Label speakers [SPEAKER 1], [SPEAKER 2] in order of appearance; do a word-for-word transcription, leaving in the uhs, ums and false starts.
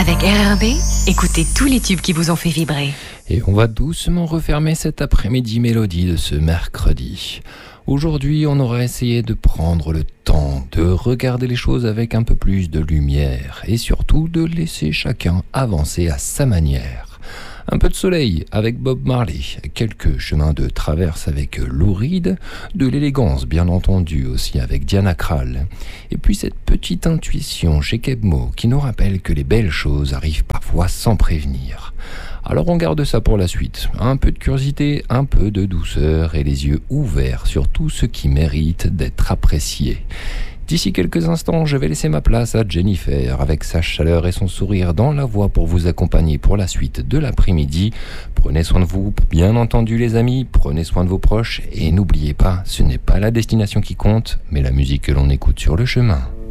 [SPEAKER 1] Avec R R B, écoutez tous les tubes qui vous ont fait vibrer.
[SPEAKER 2] Et on va doucement refermer cet après-midi mélodie de ce mercredi. Aujourd'hui, on aura essayé de prendre le temps de regarder les choses avec un peu plus de lumière et surtout de laisser chacun avancer à sa manière. Un peu de soleil avec Bob Marley, quelques chemins de traverse avec Lou Reed, de l'élégance bien entendu aussi avec Diana Krall, et puis cette petite intuition chez Kebmo qui nous rappelle que les belles choses arrivent parfois sans prévenir. Alors on garde ça pour la suite, un peu de curiosité, un peu de douceur et les yeux ouverts sur tout ce qui mérite d'être apprécié. D'ici quelques instants, je vais laisser ma place à Jennifer avec sa chaleur et son sourire dans la voix pour vous accompagner pour la suite de l'après-midi. Prenez soin de vous, bien entendu les amis, prenez soin de vos proches et n'oubliez pas, ce n'est pas la destination qui compte, mais la musique que l'on écoute sur le chemin.